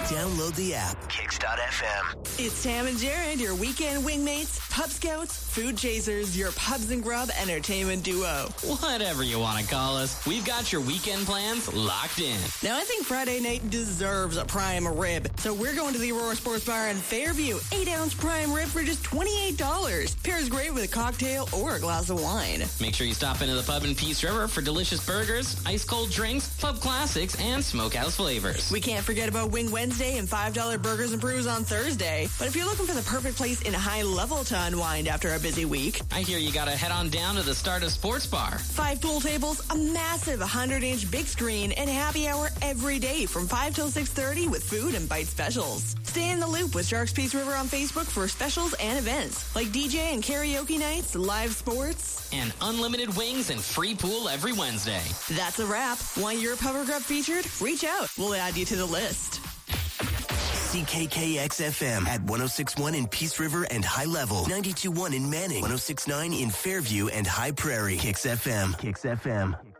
Download the app. Kicks.fm. It's Tam and Jared, your weekend wingmates, pub scouts, food chasers, your pubs and grub entertainment duo. Whatever you want to call us, we've got your weekend plans locked in. Now, I think Friday night deserves a prime rib, so we're going to the Aurora Sports Bar in Fairview. 8-ounce prime rib for just $28. Pairs great with a cocktail or a glass of wine. Make sure you stop into the pub in Peace River for delicious burgers, ice-cold drinks, pub classics, and smokehouse flavors. We can't forget about Wing Wednesday and $5 burgers and brews on Thursday. But if you're looking for the perfect place in high level to unwind after a busy week, I hear you gotta head on down to the Stardust Sports Bar. 5 pool tables, a massive 100-inch big screen, and happy hour every day from 5 till 6:30 with food and bite specials. Stay in the loop with Sharks Peace River on Facebook for specials and events like DJ and karaoke nights, live sports, and unlimited wings and free pool every Wednesday. That's a wrap. Want your pub or grub featured? Reach out. We'll add you to the list. CKKX-FM at 106.1 in Peace River and High Level. 92.1 in Manning. 106.9 in Fairview and High Prairie. Kicks FM. Kicks FM.